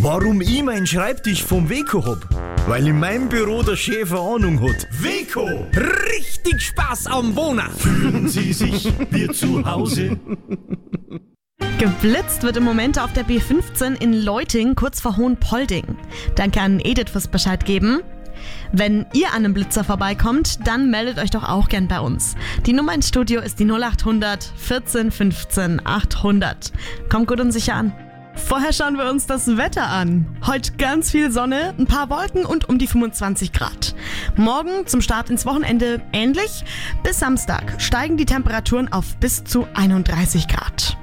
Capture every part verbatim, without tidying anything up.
Warum ich meinen Schreibtisch vom Weco hab? Weil in meinem Büro der Chef eine Ahnung hat. Weco! Richtig Spaß am Wohnen! Fühlen Sie sich wie zu Hause? Geblitzt wird im Moment auf der B fünfzehn in Leuting, kurz vor Hohenpolding. Danke an Edith fürs Bescheid geben. Wenn ihr an einem Blitzer vorbeikommt, dann meldet euch doch auch gern bei uns. Die Nummer ins Studio ist die null acht hundert vierzehn fünfzehn achthundert. Kommt gut und sicher an. Vorher schauen wir uns das Wetter an. Heute ganz viel Sonne, ein paar Wolken und um die fünfundzwanzig Grad. Morgen zum Start ins Wochenende ähnlich. Bis Samstag steigen die Temperaturen auf bis zu einunddreißig Grad.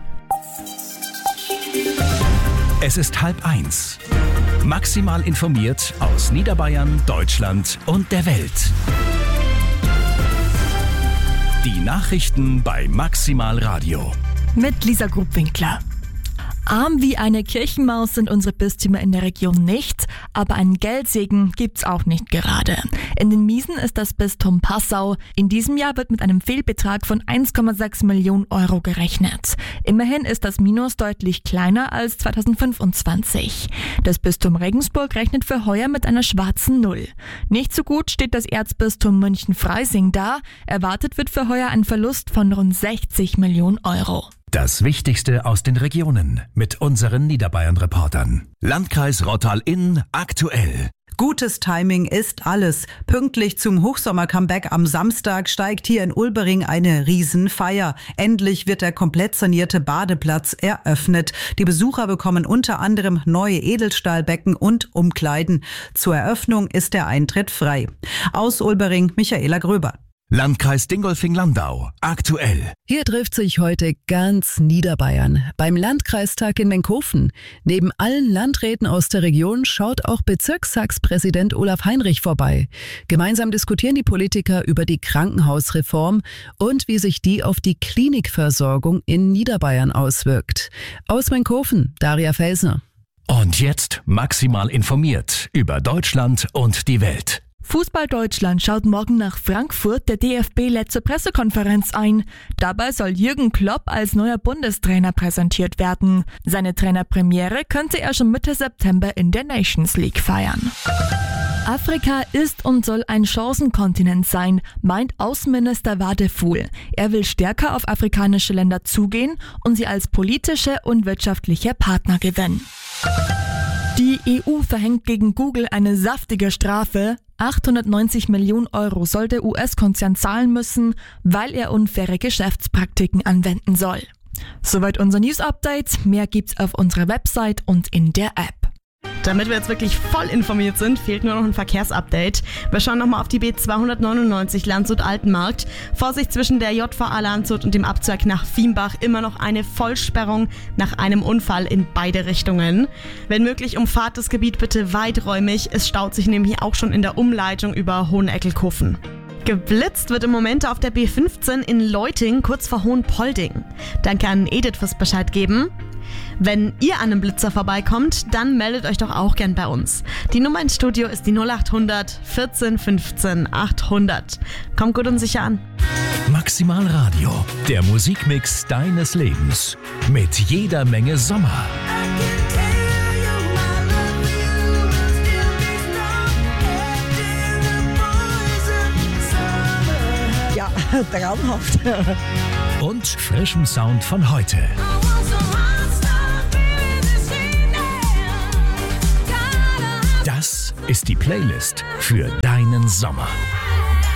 Es ist halb eins. Maximal informiert aus Niederbayern, Deutschland und der Welt. Die Nachrichten bei Maximal Radio. Mit Lisa Grubwinkler. Arm wie eine Kirchenmaus sind unsere Bistümer in der Region nicht, aber einen Geldsegen gibt's auch nicht gerade. In den Miesen ist das Bistum Passau. In diesem Jahr wird mit einem Fehlbetrag von eins Komma sechs Millionen Euro gerechnet. Immerhin ist das Minus deutlich kleiner als zweitausendfünfundzwanzig. Das Bistum Regensburg rechnet für heuer mit einer schwarzen Null. Nicht so gut steht das Erzbistum München-Freising da. Erwartet wird für heuer ein Verlust von rund sechzig Millionen Euro. Das Wichtigste aus den Regionen mit unseren Niederbayern-Reportern. Landkreis Rottal-Inn aktuell. Gutes Timing ist alles. Pünktlich zum Hochsommer-Comeback am Samstag steigt hier in Ulbering eine Riesenfeier. Endlich wird der komplett sanierte Badeplatz eröffnet. Die Besucher bekommen unter anderem neue Edelstahlbecken und Umkleiden. Zur Eröffnung ist der Eintritt frei. Aus Ulbering, Michaela Gröber. Landkreis Dingolfing-Landau aktuell. Hier trifft sich heute ganz Niederbayern beim Landkreistag in Menkhofen. Neben allen Landräten aus der Region schaut auch Bezirksratspräsident Olaf Heinrich vorbei. Gemeinsam diskutieren die Politiker über die Krankenhausreform und wie sich die auf die Klinikversorgung in Niederbayern auswirkt. Aus Menkhofen, Daria Felsner. Und jetzt maximal informiert über Deutschland und die Welt. Fußball Deutschland schaut morgen nach Frankfurt. Der D F B lädt zur Pressekonferenz ein. Dabei soll Jürgen Klopp als neuer Bundestrainer präsentiert werden. Seine Trainerpremiere könnte er schon Mitte September in der Nations League feiern. Afrika ist und soll ein Chancenkontinent sein, meint Außenminister Wade Fuhl. Er will stärker auf afrikanische Länder zugehen und sie als politische und wirtschaftliche Partner gewinnen. Die E U verhängt gegen Google eine saftige Strafe. achthundertneunzig Millionen Euro soll der U S-Konzern zahlen müssen, weil er unfaire Geschäftspraktiken anwenden soll. Soweit unser News-Update. Mehr gibt's auf unserer Website und in der App. Damit wir jetzt wirklich voll informiert sind, fehlt nur noch ein Verkehrsupdate. Wir schauen nochmal auf die B zweihundertneunundneunzig Landshut-Altenmarkt. Vorsicht, zwischen der J V A Landshut und dem Abzweig nach Viembach immer noch eine Vollsperrung nach einem Unfall in beide Richtungen. Wenn möglich, umfahrt das Gebiet bitte weiträumig. Es staut sich nämlich auch schon in der Umleitung über Hoheneckelkofen. Geblitzt wird im Moment auf der B fünfzehn in Leuting, kurz vor Hohenpolding. Danke an Edith fürs Bescheid geben. Wenn ihr an einem Blitzer vorbeikommt, dann meldet euch doch auch gern bei uns. Die Nummer ins Studio ist die null acht hundert vierzehn fünfzehn achthundert. Kommt gut und sicher an. Maximal Radio, der Musikmix deines Lebens. Mit jeder Menge Sommer. Ja, traumhaft. Und frischem Sound von heute. Das ist die Playlist für deinen Sommer.